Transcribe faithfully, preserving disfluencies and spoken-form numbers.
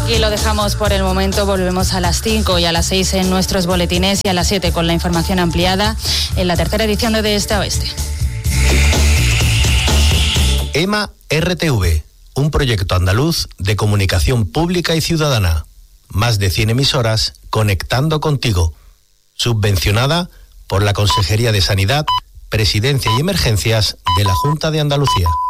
Y lo dejamos por el momento, volvemos a las cinco y a las seis en nuestros boletines y a las siete con la información ampliada en la tercera edición de De Este a Oeste. EMA R T V, un proyecto andaluz de comunicación pública y ciudadana. Más de cien emisoras conectando contigo. Subvencionada por la Consejería de Sanidad, Presidencia y Emergencias de la Junta de Andalucía.